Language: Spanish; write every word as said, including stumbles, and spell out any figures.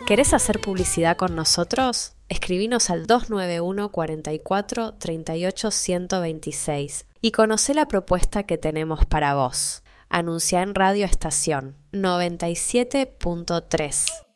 ¿Querés hacer publicidad con nosotros? Escribinos al dos nueve uno, cuatro cuatro, tres ocho, uno dos seis y conocé la propuesta que tenemos para vos. Anuncia en Radio Estación noventa y siete punto tres.